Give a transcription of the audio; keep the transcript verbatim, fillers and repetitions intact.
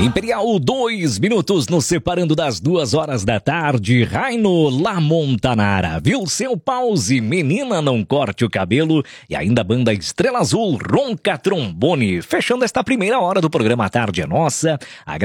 Imperial, dois minutos nos separando das duas horas da tarde. Raino La Montanara, viu seu pause, menina não corte o cabelo. E ainda a banda Estrela Azul, Ronca Trombone. Fechando esta primeira hora do programa Tarde é Nossa.